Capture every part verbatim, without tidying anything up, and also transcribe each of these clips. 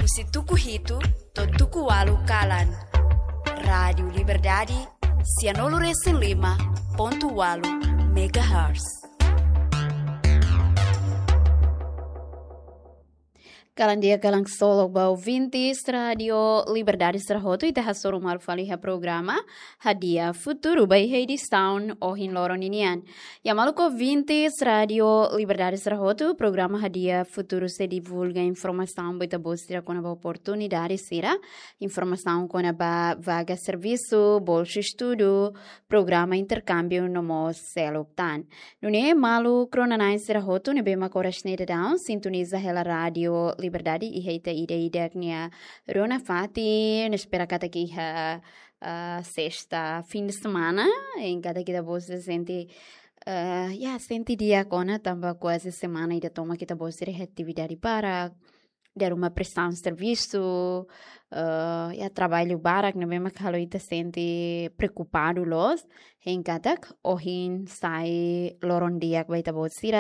Husi tuku hitu, to tuku walu kalan. Rádio Liberdade, cianolo recém lima, ponto walu, megahertz. Kalan dia kalang solo bau vintis Radio Liberdade Serhoto ita hasoro mal faliha programa Hadia Futuro by Heidi Town ohin loron inian. Ya maluko vintis Radio Liberdade Serhoto programa Hadia Futuro se divulga informação boita bostra com a oportunidade sira informação com a vaga serviço bolsa estudo programa intercâmbio no mo seloptan. Nune malu cronanai Serhoto ne bema corasneida down sintoniza hela radio Liberdade e heita ida ida Rona Fati, espera kata que ha uh, sexta fim de semana, em cada que você sente uh, yeah, sente dia kona tamba quase semana ida toma kita você atividade para dar uma prestação de serviço, uh, yeah, trabalho barak na mesma que ita sente preocupado los, em cada ohin sai loron dia que vai ta você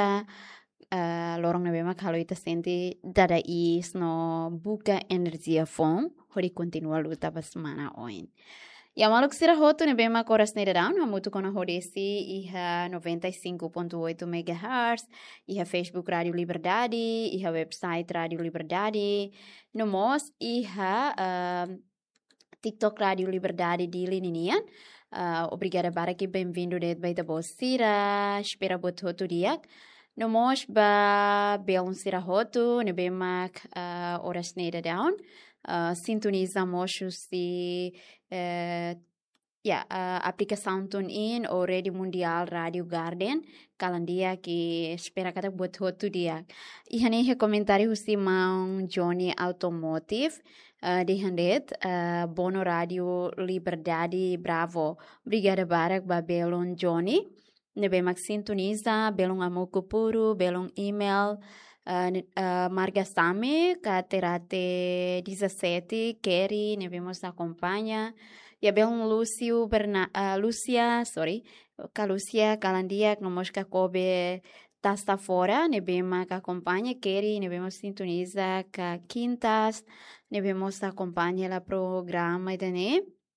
Uh, lorong na bema kalau ita senti dada is no buka energia fom hori continua luta pas semana oin. Ya maluk sira hotu na bema koras neda down hamutu kona horesi iha noventa e cinco ponto oito megahertz, iha Facebook Radio Liberdade, iha website Radio Liberdade, no mos iha uh, TikTok Radio Liberdade di lininian. Uh, obrigada para que bem-vindo de baita bosira, espera bot hotu diak. No mos ba belon sira hotu, ne bemak uh, oras neda down. Uh, sintoniza moshu si uh, yeah, uh, aplicação TuneIn ou Rede Mundial Radio Garden. Kalan dia que espera kata buat hotu dia. Ihane he comentário si maung Johnny Automotive. Uh, di handet uh, Bono Radio Liberdade Bravo. Obrigada barak ba belon Johnny. Nebe mak sintoniza, belong amuku puru, belong email, uh, uh, Margasame, Caterate dezessete, Kerry, nebe mos acompanha, ya belong Lucio, Berna, uh, Lucia, sorry, ka Lucia, Kalandia, no mosca kobe, tasta fora, nebe mak acompanha, Kerry, nebe mos sintoniza, ka Quintas, nebe mos acompanha la programa, idane,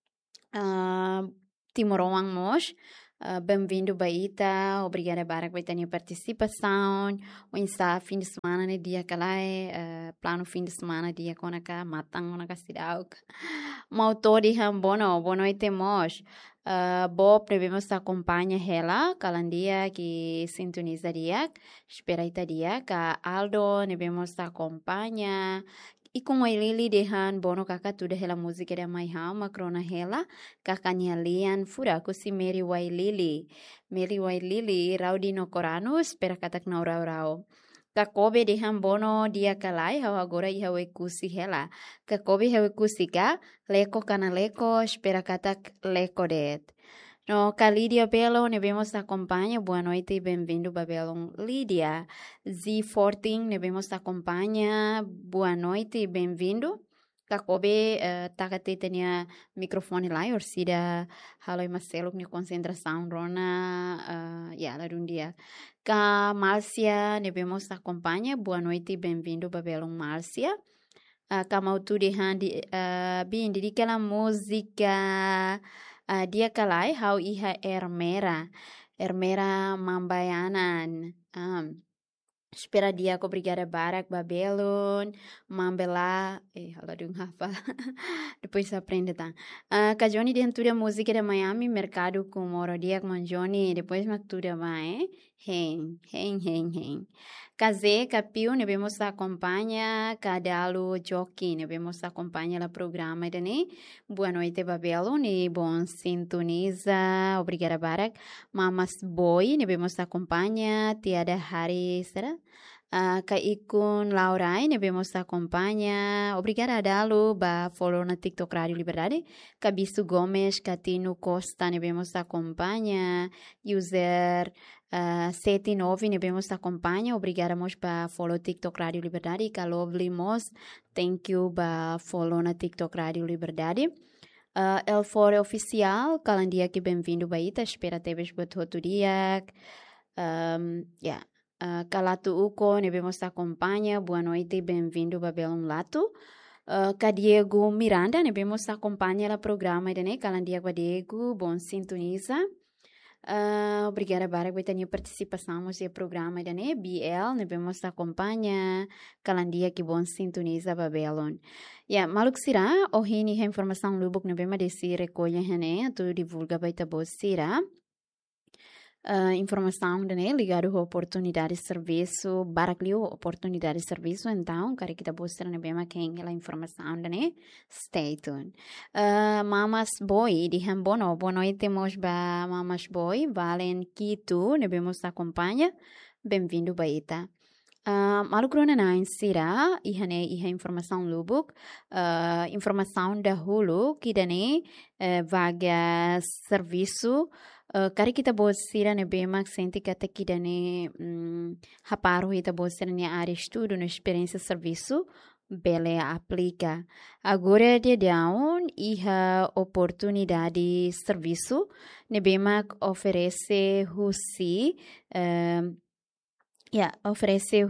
uh, Timorong mos, Uh, bem-vindo Baita, obrigada Barak por ter participação. O insta fim de semana né dia calai, uh, plano fim de semana dia conaka matang conaka sidauk. Mautori ham bono, boa noite mos. Uh, Bob devemos acompanhar ela, calandia que sintoniza dia, espera ita dia, ka Aldo devemos acompanhar. E com a Lili dehan bono kaka tuda hela música da mai hau makrona hela kakanya lian furaku si Mary Wai Lili. Mary Wai Lili raudi no korano espera katak na rau rau. Kakobe dehan bono dia kalai hau agora iha kusi hela. Kakobe hawe kusi ka leko kana leko espera katak leko det. No, ca Lídia Belo, ne vemos acompanha. Boa noite e bem-vindo, Babelon. Lídia, Z quatorze, ne vemos acompanha. Boa noite e bem-vindo. Kakobe, uh, takate tinha microfone lá, orsida, halo e Marcelo, ne concentração, Rona, uh, ya, la um dia. Ka Márcia, ne vemos acompanha. Boa noite e bem-vindo, Babelon Márcia. Uh, ka Mautu de Handi, uh, bem, dedica la música. Uh, dia kalai hau iha Ermera Ermera Mambayanan um, espera dia ko obrigada barak babelon mambela eh hala dung hafal depois aprende tá uh, ka Johnny dentro da música de Miami mercado com moro dia com Johnny depois mactura vai hen hen hen hen Kaze Capiu ne vemos acompanha Cadalo Jockey ne vemos acompanha la programa dani boa noite Babelo ne bom sintoniza obrigada barak Mamas Boy ne vemos acompanha Tiada Hari será Uh, ka Ikun Laurai, ne vemos acompanha. Obrigada, Adalo, ba follow na TikTok Radio Liberdade. Ka Bisu Gomes, Katino Costa, ne vemos acompanha. User uh, setenta e nove, ne vemos acompanha. Obrigada, mos, ba follow TikTok Radio Liberdade. Ka Lovely Mos, thank you, ba follow na TikTok Radio Liberdade. Uh, El Fore Oficial, calandia que bem-vindo, Baita. Espera teves bototo dia. Um, yeah. Uh, Kalato Uko, ne vemos acompanha. Boa noite, bem-vindo, Babelon Lato. Uh, Ka Diego Miranda, ne vemos acompanha o programa dene, Calandia com Diego, bom sintoniza. Uh, obrigada para que tenha participação nesse programa dene, B L, ne vemos acompanha, Calandia que bom sintoniza Babylon. Ya, maluk sira, hoje ni informação lubuk ne vemos desse recolha hene, tu divulga baita bos sira. Uh, informação né, ligado à oportunidade de serviço, baraclio oportunidade de serviço, então, cara que está buscando bem mais quem é a informação né, stay tuned. Uh, Mamas Boy, diham bono, boa noite, temos ba Mamas Boy, valen que tu, ne vemos acompanha, bem-vindo baita. Uh, Malukrona na insira, ihane iha informação lubuk, uh, informação da hulu, que dane uh, vaga serviço, Uh, kari kita bosira ne bemak senti kata kita ne um, haparu kita bosira ne área estudo na experiência serviço bele aplica agora de down iha oportunidade serviço ne bemak oferece husi uh, ya oferece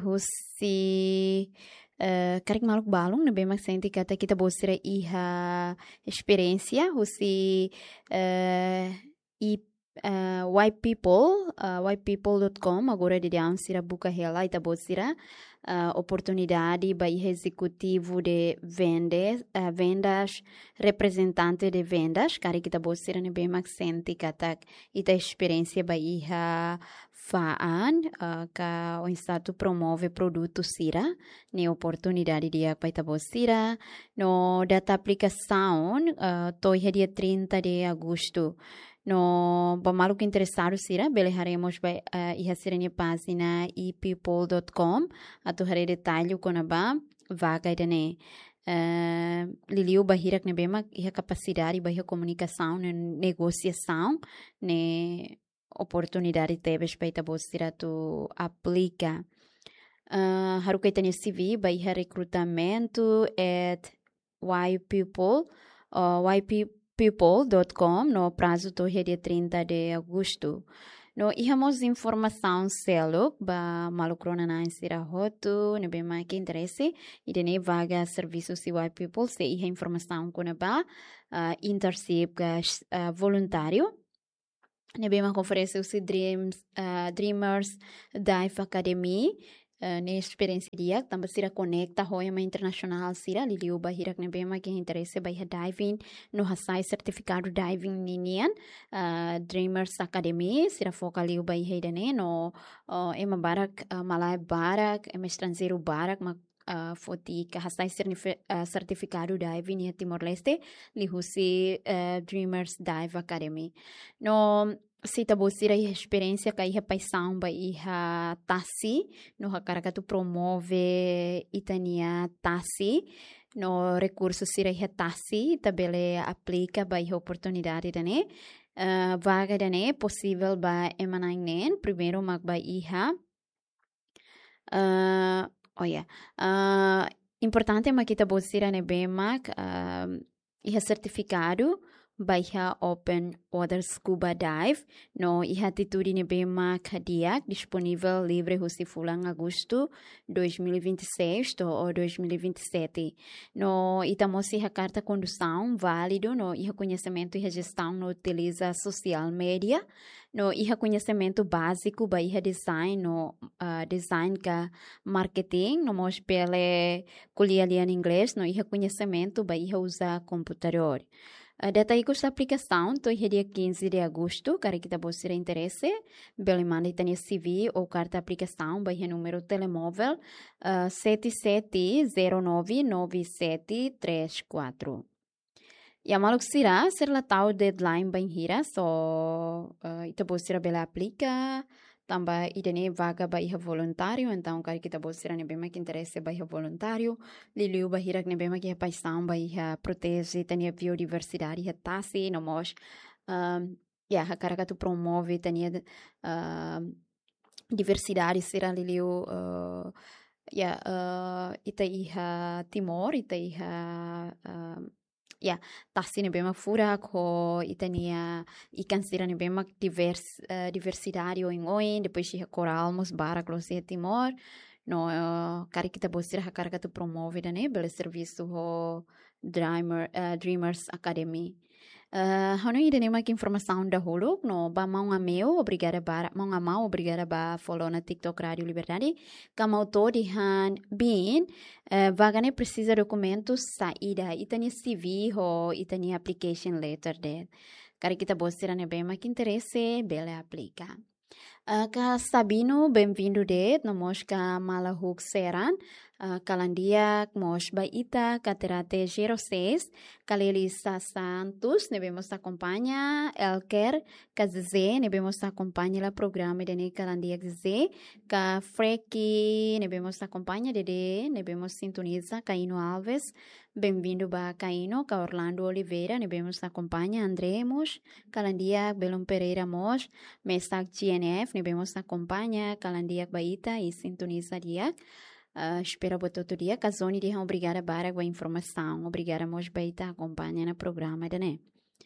husi Uh, karik maluk balung ne bemak senti kata kita bosira iha experiência husi uh, i Uh, white people, uh, white people dot com, agora de down sira buka hela ita bosira uh, oportunidade by executivo de vendas, uh, vendas, representante de vendas, kari kita bosira ne bem senti katak ita experiência by iha faan, uh, ka o estado promove produto sira, ne oportunidade dia pa ita bosira, no data aplicação, uh, toiha dia trinta de agosto. No bamalu que interessado sira, beleharemos by uh, iha sirene página e people dot com, atuhare detalhe com aba vaga idane. Uh, liliu bahirak ne bema iha capacidade bahia comunicação, ne negociação, ne oportunidade teves para ita sira tu aplica. Uh, haru kaitane C V bahia recrutamento at y people, uh, y people people dot com no prazo do dia trinta de agosto. No ihamos informação selo ba malukrona na insira hotu ne bem mais que interesse e de ne vaga serviço se y people se iha informação com ba uh, internship ga uh, voluntário ne bem mais oferece o dreams uh, dreamers dive academy. Uh, ne experiência dia também sira conecta hoema internacional sira liliu bahirak ne bema que interesse by diving no hasai certificado diving ninian uh, Dreamers Academy sira foca liu by hedane no uh, ema barak uh, malai barak ema estrangeiro barak ma uh, foti ka hasai uh, certificado diving em Timor-Leste li husi uh, Dreamers Dive Academy no se tabosira iha experiência ka iha paixão ba iha tasi no hakara tu promove itania tasi no recurso sira iha tasi tabele aplica ba iha oportunidade dane uh, vaga dane possível ba emanainen primeiro mag ba iha uh, oh yeah uh, importante ma kita bosira ne bemak uh, iha certificado by iha Open Water Scuba Dive, no iha atitude ne bema kadiak disponível livre husi fulang agosto dois mil e vinte e seis to ou dois mil e vinte e sete. No itamos iha carta condução válido, no iha conhecimento e gestão no utiliza social media, no iha conhecimento básico ba iha design no uh, design ka marketing, no mos pele kulialian inglês, no iha conhecimento ba iha usa computador. Uh, data custa aplicação, to dia quinze de agosto, cara que tá você interesse, bele manda itania C V ou carta aplicação, vai número telemóvel uh, sete sete zero nove nove sete três quatro. E a maluk será ser lá tal deadline bem hira, so uh, ita você bela aplica, também idene vaga ba iha voluntário, então cara que tá você ne bem que interesse ba iha voluntário, liliu ba hira ne bem que iha paixão ba iha protege tania biodiversidade iha tasi no mos um, ya yeah, cara que tu promove tania uh, diversidade será liliu uh, ya yeah, uh, ita iha Timor, ita iha uh, ya tasi ne bem fura ko itania ikan sira ne bem divers uh, diversidade o ingoi depois iha coral mos bara close Timor no uh, kari kita bosira hakar katu promove dane bele serviço ho Dreamer, uh, Dreamers Academy. Uh, Hano ida nema que informação da holo no ba mau nga meu obrigada bara mau nga mau obrigada ba follow na TikTok Radio Liberdade kamau to di han bin uh, vagane precisa documentos saída itani C V ho itani application letter de kari kita bosira ne bem que interesse bele aplica. Uh, ka Sabino, bem-vindo de nós ka Malahuk Seran, uh, Kalandiak, mos Baita, Caterate zero seis, Kalelisa Santos, nebemos acompanha, Elker, ka Zezé, nebemos acompanha la programa de ne Kalandiak Zezé, ka Freki, nebemos acompanha de nebemos sintoniza, Caino Alves, bem-vindo ba Caino, ka Orlando Oliveira, nebemos acompanha, André Mos, Kalandiak, Belon Pereira Mos, Mesak G N F, nebemos acompanha, Kalandiak Baita e sintoniza diak. Uh, espero por todo dia. Casoni de obrigada para a informação. Obrigada, mos Baita acompanha no programa, né?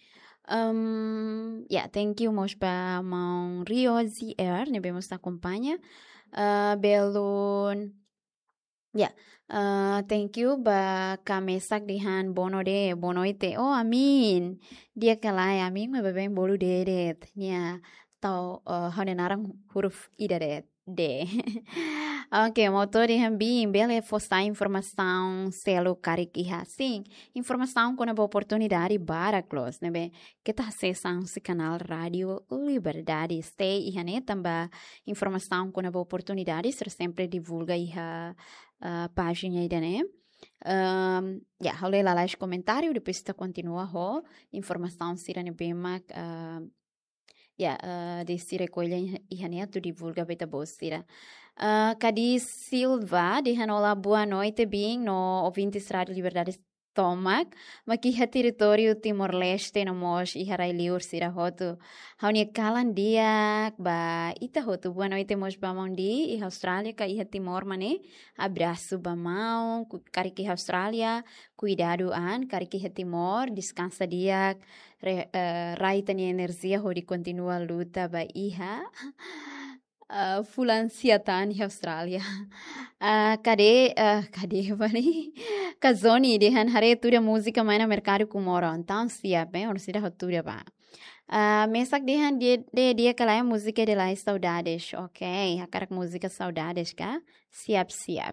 Um, yeah, thank you, mos ba mão Rio Z R, nebemos acompanha. Uh, Belon, yeah. Uh, thank you ba kamesak dihan bono de bonoite. Oh, amin. Dia kalai amin mababeng bolu dedet. Nya tau uh, hanenarang huruf idadet. De. Ok, motor de Rambim, bela fossa informação, selo cariquiha, sim, informação com a oportunidade para close, né, bem, que tá acessando esse canal Rádio Liberdade, stay e né, também informação com a oportunidade, ser sempre divulga e a uh, página aí, né, um, yeah, olha lá os comentários, depois está continua ho, informação sira ne bem, uh, Ya, yeah, uh, desse recolha e tu divulga beta bosira. Uh, Cadi Silva, de Hanola, boa noite, bem, no ouvintes Rádio Liberdade Tomac, maquiha território Timor-Leste, no mos, e harai liur sira hotu. Haunia kalan dia, ba, ita hotu, boa noite, mos bamondi, e Austrália, ka iha Timor, mane, abraço bamão, kariki Austrália, cuidado an, kariki Timor, descansa dia, Re, uh, rai tani energia hori continua a luta ba iha uh, fulan siatan di Australia uh, kade uh, kade bani kazoni dehan hare turia música mai na mercado kumoro então siap bem or sida hotura ba uh, mesak dehan dia de dia kalai música de lá saudades ok akarak música saudades ka siap siap.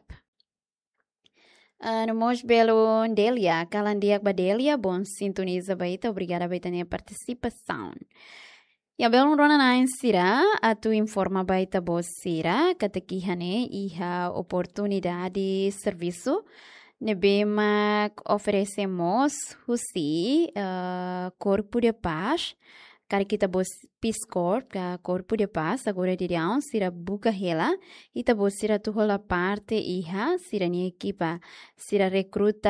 Uh, no mos belo Delia, Kalandiak Badelia, bom sintoniza baita, obrigada baita a participação. E a belo rona na insira, a tu informa baita boa sira, katakihane iha oportunidade de serviço, nebema oferecemos husi uh, corpo de paz, cara kita bos Peace Corp, ka Corpo de Paz, agora diriam, sira buka hela, ita bos sira tu hola parte iha, sira ni equipa, sira recruta,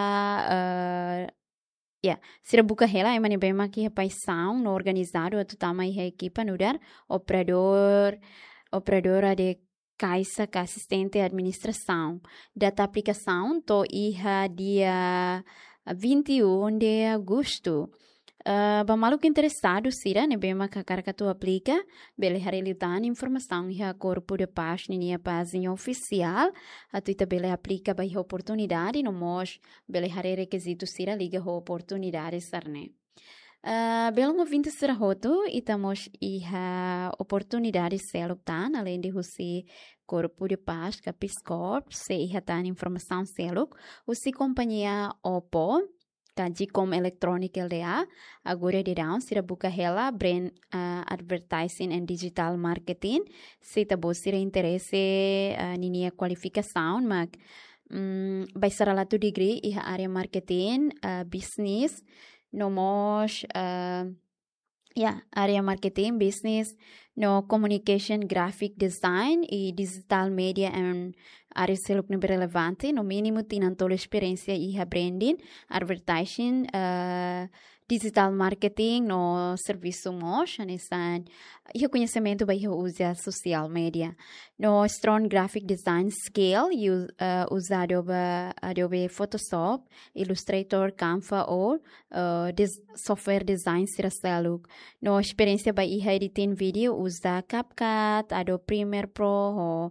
uh, yeah, sira buka hela, emani bema ki paisão, no organizado, atu tama iha equipa, nudar, operador, operadora de caixa, ka assistente administração, data aplicação, to iha dia vinte e um de agosto. Uh, ba maluco interessado, sira, ne bema kakaraka tu aplica, bele harelitan informação e a corpo de paz, ninia pazinha oficial, a tu ita bele aplica ba a oportunidade, no mos, bele hare requisito sira, liga a oportunidade sarne. Uh, belo ouvinte sira roto, itamos e a oportunidade seluptan, além de você corpo de paz, ka Peace Corp, se iha tan informação selup, você companhia Oppo, Kaji com Electronic L D A, agora dirão, sira buka hela, brand uh, advertising and digital marketing, se tabo sira interesse uh, ninia qualificação, mas um, vai ser lá tu degree e a área marketing, uh, business, no mos, uh, yeah, área marketing, business, no communication, graphic design e digital media and área selup relevante, no mínimo tinham toda a experiência e a branding, advertising, uh, digital marketing, no serviço mos, anesan, e o conhecimento vai usar social media, no strong graphic design skill, use, uh, usar Adobe, Adobe Photoshop, Illustrator, Canva ou uh, des, software design sira seluk, no experiência vai editing video, usar CapCut, Adobe Premiere Pro, ou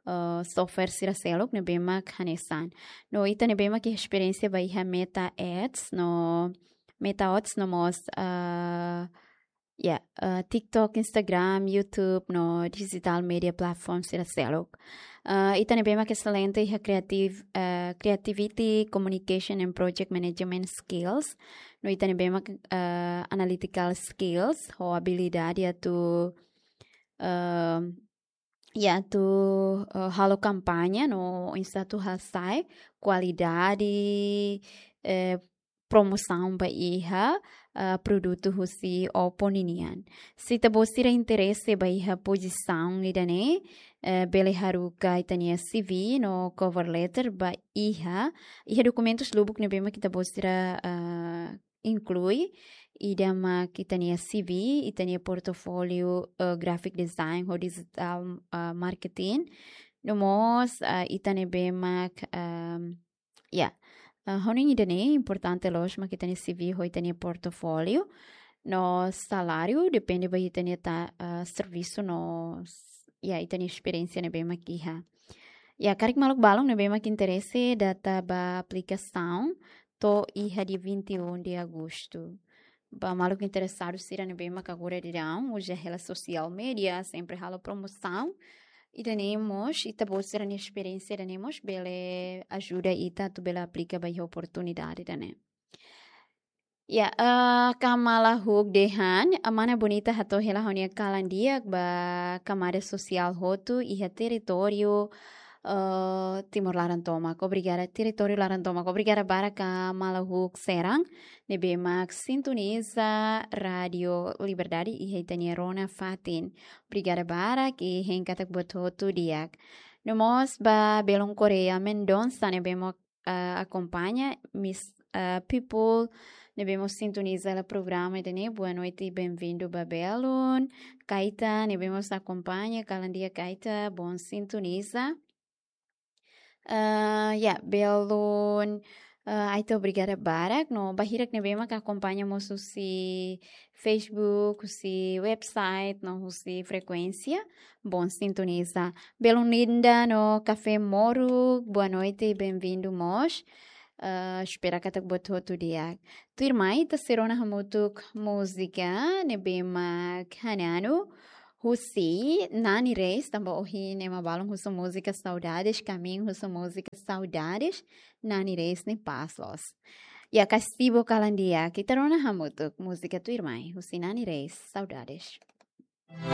uh, software sira selok nebemak hanesan. No ita nebemak experiência vai ha Meta Ads no Meta Ads no mos uh, yeah, uh, TikTok, Instagram, YouTube, no digital media platforms sira selok. Uh, ita nebemak excelente ha creative uh, creativity, communication and project management skills. No ita nebemak uh, analytical skills ho habilidade tu uh, ya tu uh, halo campanha no instatu hasai qualidade eh, promoção ba iha uh, produto husi oponinian. Se ta bosira interesse ba iha posição lidane uh, bele haruka itania C V no cover letter ba iha iha documentos lubuk ne bema kita bosira uh, inclui idama kitania C V, itania portfolio uh, graphic design ou digital uh, marketing. No mos uh, itane bemak um, yeah. Uh, honing idane importante los ma kitania C V ho itania portfolio. No salário depende ba itania ta uh, serviço no yeah, itania experiência ne bemak iha. Ya karik maluk balong ne bemak interesse data ba aplicação to iha de vinte e um de agosto. Ba maluco interessado sira ne bem macagura de dão, hoje é rela social media, sempre rala promoção. E tenemos, e tabo sira ne experiência, tenemos, bele ajuda e tá tu bela aplica ba oportunidade, né? Ya, uh, kamala hug dehan, amana bonita hato rela honia kalandia ba camada social hotu e território Uh, Timor Larantomak, obrigada território Larantomak, obrigada para Malahuk Serang, nebemak sintoniza Radio Liberdade e Reitania Rona Fatin, obrigada para que henkatak bototo diak. Nomos ba Belong Korea Mendonça nebemok uh, acompanha Miss uh, People, nebemos sintoniza o programa de boa noite e bem-vindo ba Belon, Kaita, nebemos acompanha, Calandia Kaita, bom sintoniza. Uh, ya, belum uh, aito obrigada barak no bahirak ne bema ka acompanha moço si Facebook, si website, no si frequência, bom sintoniza. Belum linda no Café Moro, boa noite e bem-vindo mos. Uh, espera que tak botou tu dia. Tu irmã ita serona hamutuk música ne bema kanano. Husi, Nani Reis, também ouvi ne mabalong huso música saudades, caminho huso música saudades, Nani Reis ne passos. E a castigo calandia, que tarona hamutuk, música tu irmã, husi Nani Reis, saudades.